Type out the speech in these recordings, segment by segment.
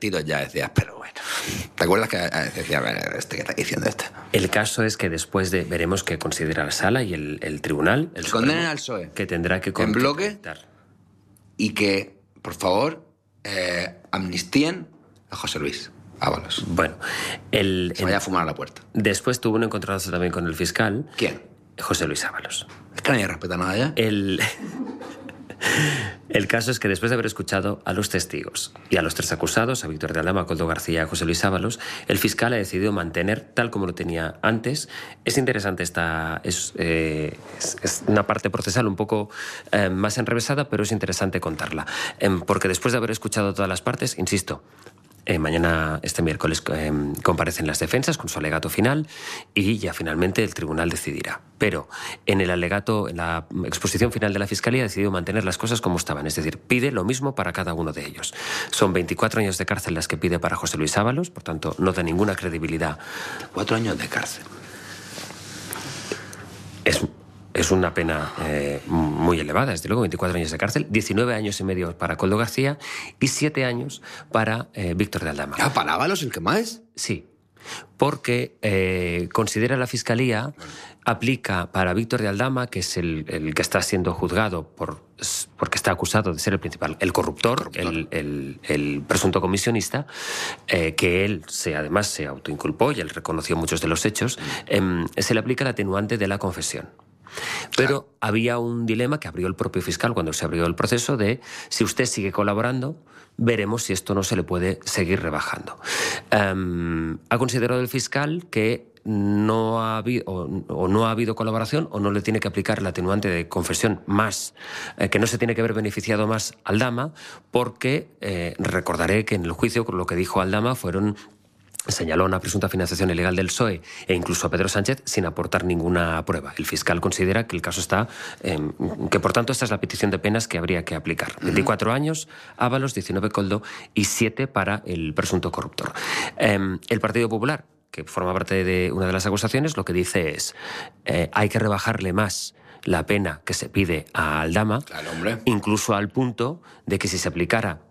tiros ya decías, pero bueno. ¿Te acuerdas que decía, a ver, ¿qué está diciendo este? El caso es que después de... Veremos qué considera la sala y el tribunal. El condenen al PSOE. Que tendrá que... En bloque. Y que, por favor, amnistíen a José Luis Ábalos. Bueno, se vaya a fumar a la puerta. Después tuvo un encontronazo también con el fiscal. ¿Quién? José Luis Ábalos. Es que nadie respeta nada ya. El caso es que después de haber escuchado a los testigos y a los tres acusados, a Víctor de Aldama, a Koldo García y a José Luis Ábalos, el fiscal ha decidido mantener tal como lo tenía antes. Es interesante es una parte procesal un poco más enrevesada, pero es interesante contarla. Porque después de haber escuchado todas las partes, insisto, mañana, este miércoles, comparecen las defensas con su alegato final y ya finalmente el tribunal decidirá. Pero en el alegato, en la exposición final de la Fiscalía, ha decidido mantener las cosas como estaban. Es decir, pide lo mismo para cada uno de ellos. Son 24 años de cárcel las que pide para José Luis Ábalos, por tanto, no da ninguna credibilidad. 4 años de cárcel. Es una pena muy elevada, desde luego, 24 años de cárcel, 19 años y medio para Koldo García y 7 años para Víctor de Aldama. ¿Ah, para Ábalos el que más? Sí, porque considera la Fiscalía, aplica para Víctor de Aldama, que es el que está siendo juzgado porque está acusado de ser el principal, el corruptor. El presunto comisionista, que él además se autoinculpó y él reconoció muchos de los hechos, se le aplica el atenuante de la confesión. Pero había un dilema que abrió el propio fiscal cuando se abrió el proceso de si usted sigue colaborando, veremos si esto no se le puede seguir rebajando. Ha considerado el fiscal que no ha habido colaboración o no le tiene que aplicar el atenuante de confesión más, que no se tiene que haber beneficiado más Aldama, porque recordaré que en el juicio lo que dijo Aldama señaló una presunta financiación ilegal del PSOE e incluso a Pedro Sánchez sin aportar ninguna prueba. El fiscal considera que el caso está... que por tanto esta es la petición de penas que habría que aplicar. 24 años, Ábalos, 19 Koldo y 7 para el presunto corruptor. El Partido Popular, que forma parte de una de las acusaciones, lo que dice es hay que rebajarle más la pena que se pide a Aldama, claro, hombre, incluso al punto de que si se aplicara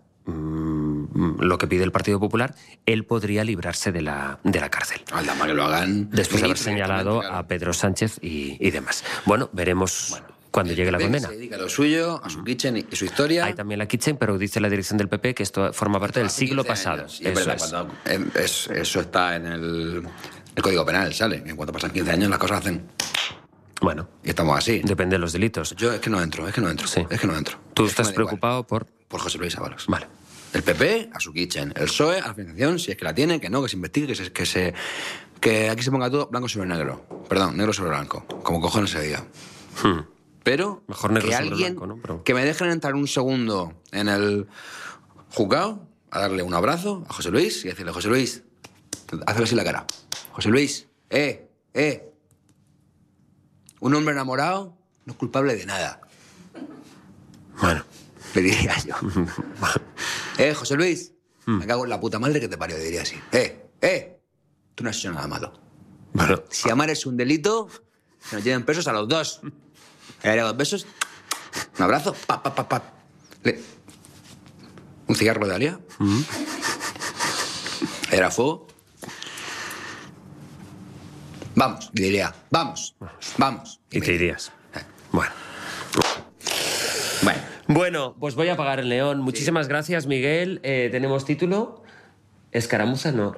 lo que pide el Partido Popular, él podría librarse de la cárcel. Aldama que lo hagan. Después de haber señalado a Pedro Sánchez y demás. Bueno, veremos cuando llegue la condena. Se dedica a lo suyo, a su kitchen y su historia. Hay también la kitchen, pero dice la dirección del PP que esto forma parte del siglo pasado. Sí, es verdad, eso está en el Código Penal, sale. En cuanto pasan 15 años las cosas hacen... Bueno. Y estamos así. Depende de los delitos. Yo es que no entro. Sí. Es que no entro. ¿Tú estás preocupado por...? Por José Luis Ábalos. Vale. El PP a su kitchen, el PSOE a la financiación, si es que la tiene, que no, que se investigue, que aquí se ponga todo blanco sobre negro. Perdón, negro sobre blanco, como cojones se diga. Pero mejor negro que sobre alguien, blanco, ¿no? Pero... que me dejen entrar un segundo en el juzgado a darle un abrazo a José Luis y decirle, José Luis, hazle así la cara. José Luis, un hombre enamorado no es culpable de nada. Bueno. Le diría yo. José Luis, me cago en la puta madre que te parió, le diría así. Tú no has hecho nada malo. Bueno. Si amar es un delito, que nos lleven presos a los dos. Le daría 2 besos, un abrazo, un cigarro le daría. Le daría fuego. Vamos, le diría, vamos. Y te irías. Bueno, pues voy a apagar el león. Muchísimas gracias, Miguel. ¿Tenemos título? ¿Escaramuza? No.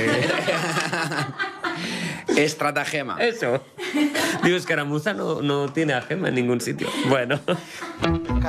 Estratagema. Eso. Digo, escaramuza no tiene a gema en ningún sitio. Bueno.